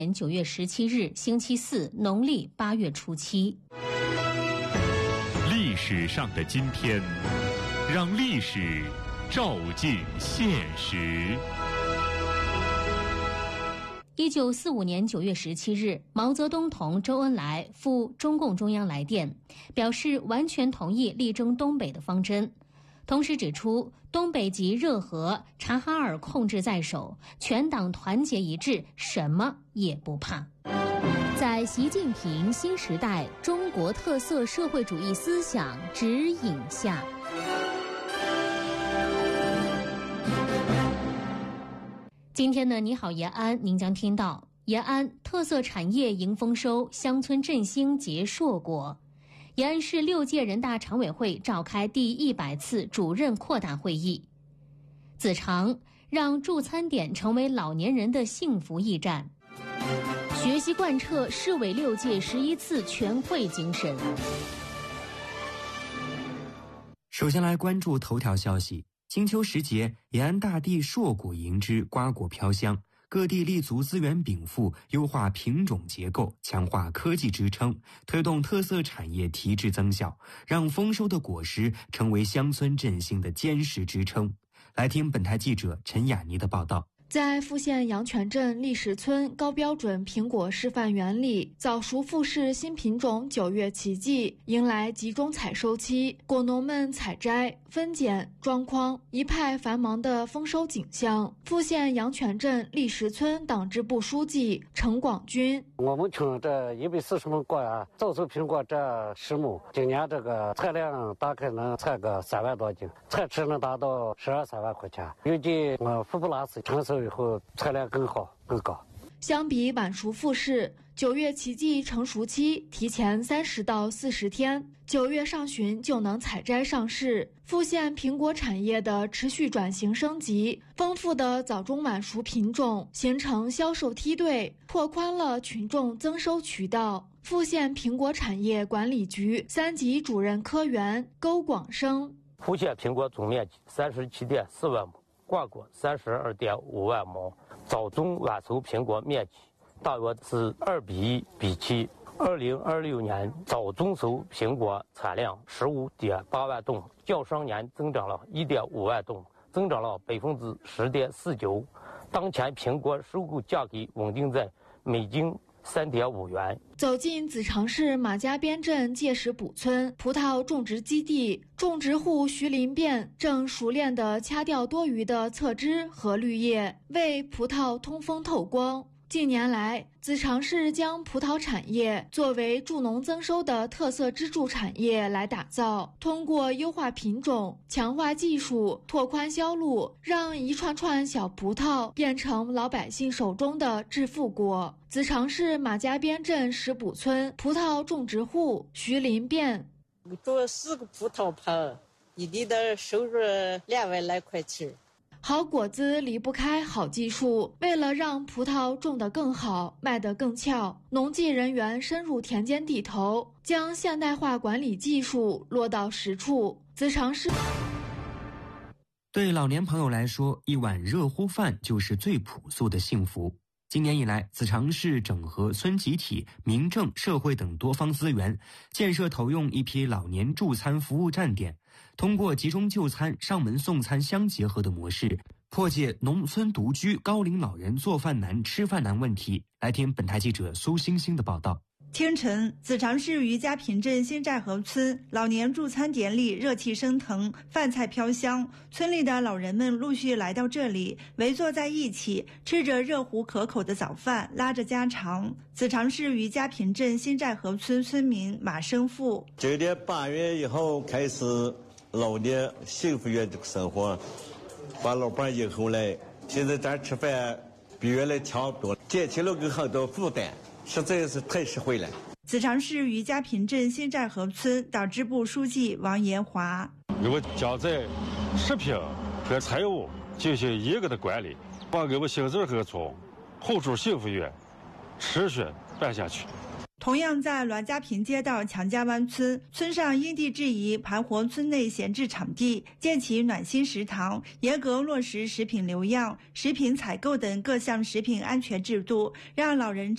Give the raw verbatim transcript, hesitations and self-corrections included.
年九月十七日，星期四，农历八月初七。 历史上的今天，让历史照进现实。 一九四五年九月十七日，毛泽东同周恩来赴中共中央来电，表示完全同意力争东北的方针，同时指出东北及热河、察哈尔控制在手，全党团结一致，什么也不怕。在习近平新时代中国特色社会主义思想指引下，今天呢，你好延安，您将听到延安特色产业迎丰收，乡村振兴结硕果。延安市六届人大常委会召开第一百次主任扩大会议。子长让助餐点成为老年人的幸福驿站。学习贯彻市委六届十一次全会精神。 首先来关注头条消息。金秋时节，延安大地硕果迎之，瓜果飘香，各地立足资源禀赋，优化品种结构，强化科技支撑，推动特色产业提质增效，让丰收的果实成为乡村振兴的坚实支撑。来听本台记者陈雅妮的报道。 在富县阳泉镇历史村高标准苹果示范园里，早熟富士新品种九月奇迹迎来集中采收期，果农们采摘、分拣、装筐，一派繁忙的丰收景象。富县阳泉镇历史村党支部书记程广军： 我们村这一百四十亩果园，早熟苹果这十亩，今年这个采量大概能采个三万多斤，采吃能达到十二三万块钱。预计呃富布拉斯成熟以后产量更好更高。 相比晚熟富士，九月奇迹成熟期提前三十到四十天，九月上旬就能采摘上市。富县苹果产业的持续转型升级，丰富的早中晚熟品种形成销售梯队，拓宽了群众增收渠道。富县苹果产业管理局三级主任科员勾广生： 富县苹果总面积三十七点四万亩。挂果三十二点五万亩，早中晚熟苹果面积大约是二比一比七。二零二六年早中熟苹果产量十五点八万吨，较上年增长了一点五万吨，增长了百分之十点四九。当前苹果收购价格稳定在每斤三点五元。 走进子长市马家边镇界石堡村葡萄种植基地，种植户徐林变正熟练地掐掉多余的侧枝和绿叶，为葡萄通风透光。近年来，子长市将葡萄产业作为助农增收的特色支柱产业来打造，通过优化品种、强化技术、拓宽销路，让一串串小葡萄变成老百姓手中的致富果。子长市马家边镇石堡村葡萄种植户徐林变： 种四个葡萄棚，一年的收入两万来块钱。 好果子离不开好技术，为了让葡萄种得更好，卖得更俏，农技人员深入田间地头，将现代化管理技术落到实处。子长市对老年朋友来说，一碗热乎饭就是最朴素的幸福。今年以来，子长市整合村集体、民政、社会等多方资源，建设投用一批老年助餐服务站点，通过集中就餐、上门送餐相结合的模式，破解农村独居高龄老人做饭难、吃饭难问题。来听本台记者苏星星的报道。 清晨，子长市于家坪镇新寨河村老年助餐点里热气升腾，饭菜飘香，村里的老人们陆续来到这里，围坐在一起，吃着热乎可口的早饭，拉着家常。子长市于家坪镇新寨河村村民马生富： 今年八月以后开始老年幸福院这个生活，把老伴迎回来，现在咱吃饭比原来强多了，减轻了很多负担，实在是太实惠了。 子长市于家坪镇新寨河村党支部书记王延华： 我将在食品和财务进行严格的管理，把我们新镇河村后厨幸福院持续办下去。 同样在滦家坪街道强家湾村，村上因地制宜盘活村内闲置场地，建起暖心食堂，严格落实食品留样、食品采购等各项食品安全制度，让老人